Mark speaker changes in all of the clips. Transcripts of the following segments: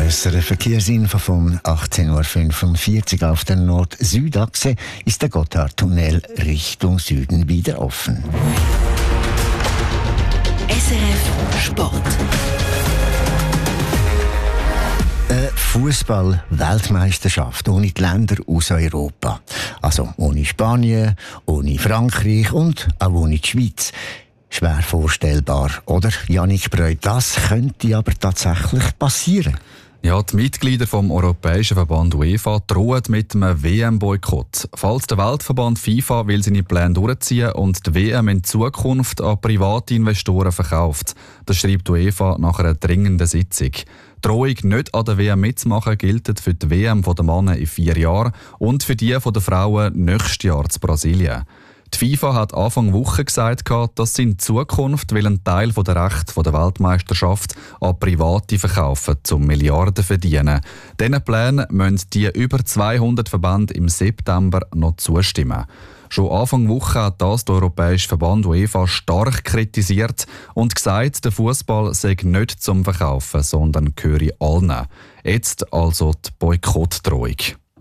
Speaker 1: grösseren Verkehrsinfo von 18.45 Uhr auf der Nord-Süd-Achse ist der Gotthardtunnel Richtung Süden wieder offen.
Speaker 2: SRF Sport.
Speaker 1: Eine Fußball-Weltmeisterschaft ohne die Länder aus Europa. Also ohne Spanien, ohne Frankreich und auch ohne die Schweiz. Schwer vorstellbar, oder, Jannik Breu? Das könnte aber tatsächlich passieren.
Speaker 3: Ja, die Mitglieder vom Europäischen Verband UEFA drohen mit einem WM-Boykott. Falls der Weltverband FIFA will seine Pläne durchziehen und die WM in Zukunft an private Investoren verkauft. Das schreibt die UEFA nach einer dringenden Sitzung. Die Drohung, nicht an der WM mitzumachen, gilt für die WM der Männer in 4 Jahren und für die der Frauen nächstes Jahr in Brasilien. Die FIFA hat Anfang Woche gesagt, dass sie in Zukunft einen Teil der Rechte der Weltmeisterschaft an Private verkaufen, um Milliarden zu verdienen. Diesen Plänen müssen die über 200 Verbände im September noch zustimmen. Schon Anfang Woche hat das der Europäische Verband UEFA stark kritisiert und gesagt, der Fußball sei nicht zum Verkaufen, sondern gehöre allen. Jetzt also die Boykottdrohung.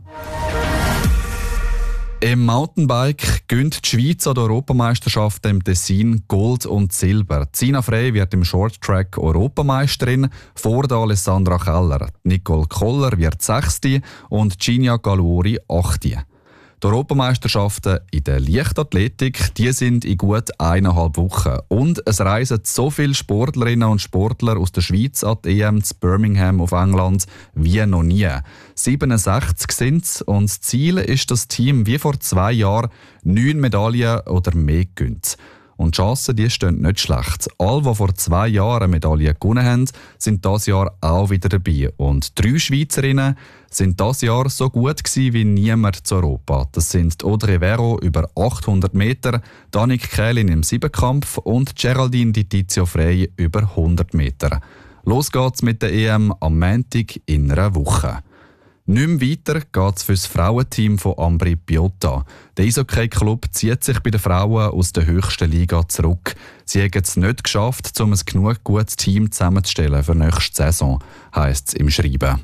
Speaker 3: Im Mountainbike gönnt die Schweiz an der Europameisterschaft im Tessin Gold und Silber. Zina Frey wird im Shorttrack Europameisterin, vor der Alessandra Keller. Nicole Koller wird 6. und Ginia Galuori 8. Die Europameisterschaften in der Leichtathletik, die sind in gut 1,5 Wochen. Und es reisen so viele Sportlerinnen und Sportler aus der Schweiz an die EM zu Birmingham auf England wie noch nie. 67 sind es und das Ziel ist, dass das Team wie vor 2 Jahren 9 Medaillen oder mehr gewinnt. Und die Chancen, die stehen nicht schlecht. Alle, die vor 2 Jahren eine Medaille gewonnen haben, sind dieses Jahr auch wieder dabei. Und 3 Schweizerinnen sind dieses Jahr so gut gewesen wie niemand zu Europa. Das sind Audrey Vero über 800 Meter, Danik Kählin im Siebenkampf und Geraldine Di Tizio Frey über 100 Meter. Los geht's mit der EM am Montag in einer Woche. Nicht mehr weiter geht es für das Frauenteam von Ambri Piotta. Der Eishockey-Club zieht sich bei den Frauen aus der höchsten Liga zurück. Sie haben es nicht geschafft, um ein genug gutes Team zusammenzustellen für nächste Saison, heisst es im Schreiben.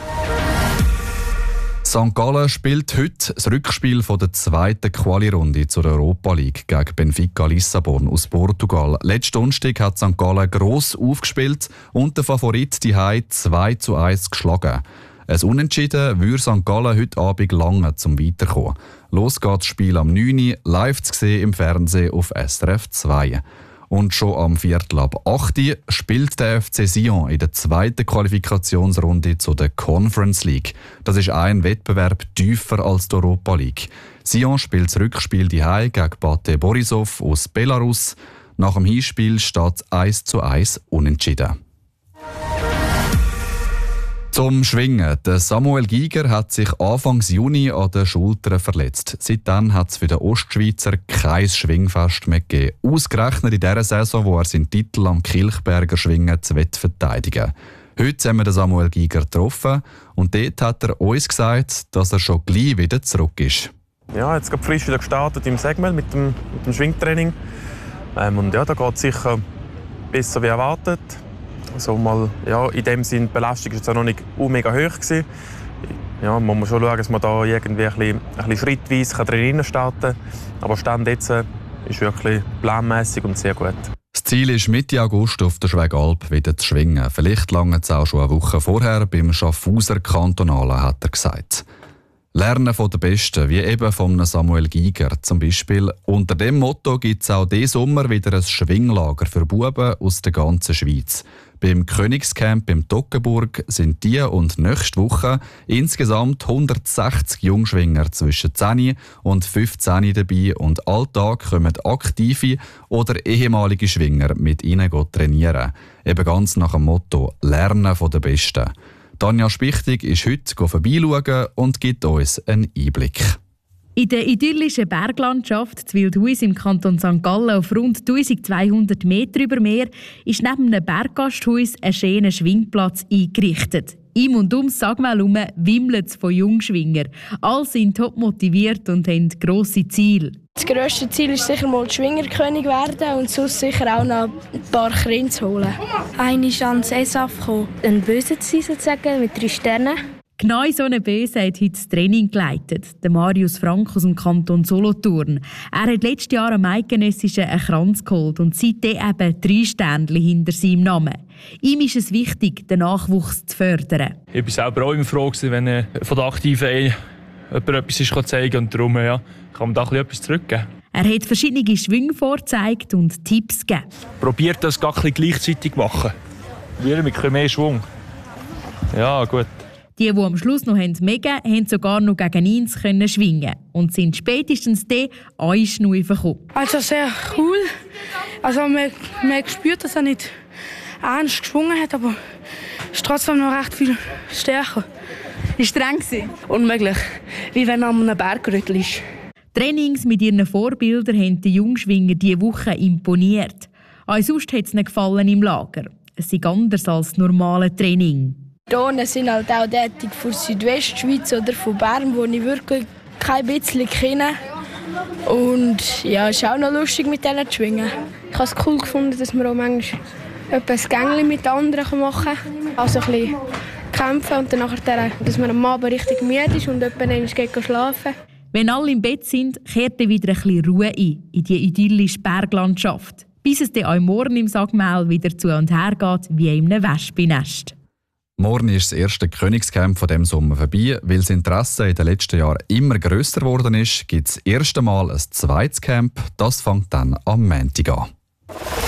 Speaker 3: St. Gallen spielt heute das Rückspiel der 2. Quali-Runde zur Europa League gegen Benfica Lissabon aus Portugal. Letzten Donnerstag hat St. Gallen gross aufgespielt und der Favorit die 2:1 geschlagen. Ein Unentschieden würde St. Gallen heute Abend lange zum Weiterkommen. Los geht das Spiel am 9 Uhr, live zu sehen im Fernsehen auf SRF 2. Und schon am 7:15 Uhr spielt der FC Sion in der 2. Qualifikationsrunde zu der Conference League. Das ist ein Wettbewerb tiefer als die Europa League. Sion spielt das Rückspiel daheim gegen Bate Borisov aus Belarus. Nach dem Hinspiel steht 1:1 unentschieden. Zum Schwingen. Der Samuel Giger hat sich Anfang Juni an der Schulter verletzt. Seitdem hat es für den Ostschweizer kein Schwingfest mehr gegeben. Ausgerechnet in der Saison, wo er seinen Titel am Kilchberger Schwingen verteidigen. Heute haben wir den Samuel Giger getroffen und dort hat er uns gesagt, dass er schon gleich wieder zurück ist.
Speaker 4: Ja, jetzt gerade frisch wieder gestartet im Segmel mit dem Schwingtraining. Und ja, da geht es sicher besser wie erwartet. Also mal, ja, in dem Sinne, die Belastung war jetzt auch noch nicht mega hoch gewesen. Ja, man muss schon schauen, dass man da irgendwie ein bisschen schrittweise drin starten kann. Aber Stand jetzt ist wirklich planmäßig und sehr gut.
Speaker 3: Das Ziel ist, Mitte August auf der Schwegalp wieder zu schwingen. Vielleicht lange es auch schon eine Woche vorher beim Schaffhauser Kantonalen, hat er gesagt. Lernen von den Besten, wie eben von Samuel Giger zum Beispiel. Unter dem Motto gibt es auch diesen Sommer wieder ein Schwinglager für Buben aus der ganzen Schweiz. Beim Königscamp im Toggenburg sind die und nächste Woche insgesamt 160 Jungschwinger zwischen 10 und 15 dabei und alltag kommen aktive oder ehemalige Schwinger mit ihnen trainieren. Eben ganz nach dem Motto «Lernen von den Besten». Tanja Spichtig ist heute vorbeischauen und gibt uns einen Einblick.
Speaker 5: In der idyllischen Berglandschaft zu Wildhuis im Kanton St. Gallen auf rund 1200 Meter über Meer ist neben einem Berggasthaus ein schöner Schwingplatz eingerichtet. Im und ums Sagmel herum wimmelt es von Jungschwingern. Alle sind top motiviert und haben grosse Ziele.
Speaker 6: Das grösste Ziel ist sicher mal Schwingerkönig werden und sonst sicher auch noch ein paar Kinder zu holen.
Speaker 7: Einmal ans ESAF kommen, ein Böse zu sein sozusagen, mit 3 Sternen.
Speaker 5: Genau so eine Böse hat heute das Training geleitet, der Marius Frank aus dem Kanton Solothurn. Er hat letztes Jahr am Eidgenössischen einen Kranz geholt und seitdem eben 3 Sternchen hinter seinem Namen. Ihm ist es wichtig, den Nachwuchs zu fördern.
Speaker 8: Ich war selber auch immer froh, wenn von der Aktiven jemand etwas zeigen kann und darum kann man da etwas zurückgeben.
Speaker 5: Er hat verschiedene Schwünge vorgezeigt und Tipps gegeben.
Speaker 8: Probiert das gar gleichzeitig zu machen. Wir mit ein mehr Schwung. Ja, gut.
Speaker 5: Die am Schluss noch mega haben sogar noch gegen 90 schwingen und sind spätestens dann einschnaufen gekommen.
Speaker 9: Also sehr cool. Also man spürt, dass er nicht ernst geschwungen hat, aber es ist trotzdem noch recht viel stärker.
Speaker 10: Ist streng gewesen. Unmöglich. Wie wenn er an einem Bergrüttel ist.
Speaker 5: Trainings mit ihren Vorbildern haben die Jungschwinger diese Woche imponiert. Auch sonst hat es ihnen gefallen im Lager. Es ist anders als das normale Training.
Speaker 6: Hier sind halt auch tätig von Südwestschweiz oder von Bern, wo ich wirklich kein bisschen kenne. Und ja, es ist auch noch lustig, mit denen zu schwingen.
Speaker 7: Ich habe es cool gefunden, dass man auch manchmal etwas Gängli mit anderen machen kann. Also ein bisschen kämpfen und dann nachher, dass man am Abend richtig müde ist und jemand geht schlafen.
Speaker 5: Wenn alle im Bett sind, kehrt dann wieder ein bisschen Ruhe in die idyllische Berglandschaft. Bis es dann auch morgen im Sagmel wieder zu und her geht, wie in einem Wespennest.
Speaker 3: Morgen ist das erste Königscamp von diesem Sommer vorbei. Weil das Interesse in den letzten Jahren immer grösser geworden ist, gibt es das erste Mal ein zweites Camp. Das fängt dann am Montag an.